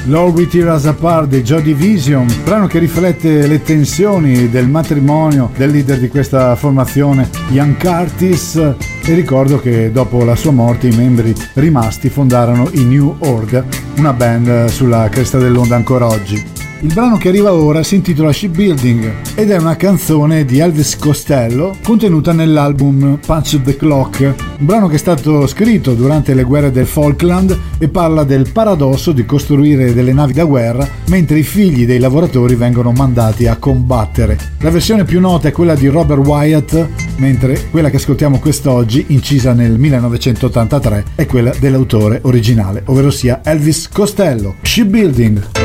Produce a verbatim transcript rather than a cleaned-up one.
Lord We Tear Us Apart dei Joy Division, brano che riflette le tensioni del matrimonio del leader di questa formazione, Ian Curtis, e ricordo che dopo la sua morte i membri rimasti fondarono i New Order, una band sulla cresta dell'onda ancora oggi. Il brano che arriva ora si intitola Shipbuilding ed è una canzone di Elvis Costello contenuta nell'album Punch the Clock, un brano che è stato scritto durante le guerre del Falkland e parla del paradosso di costruire delle navi da guerra mentre i figli dei lavoratori vengono mandati a combattere. La versione più nota è quella di Robert Wyatt, mentre quella che ascoltiamo quest'oggi, incisa nel millenovecentottantatré, è quella dell'autore originale, ovvero sia Elvis Costello. Shipbuilding.